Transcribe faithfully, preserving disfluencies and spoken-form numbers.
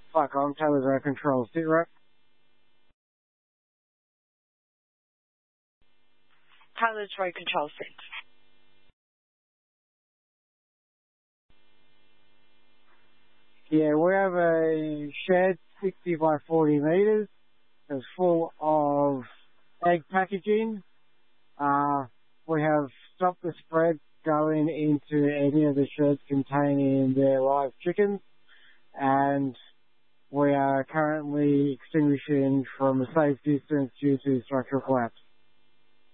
Fuck, I'm Taylor's Air Control. Sit rep. Taylor's Road Control Six. Yeah, we have a shed, sixty by forty metres. It's full of egg packaging. Uh, we have stopped the spread going into any of the sheds containing their live chickens, and we are currently extinguishing from a safe distance due to structural collapse.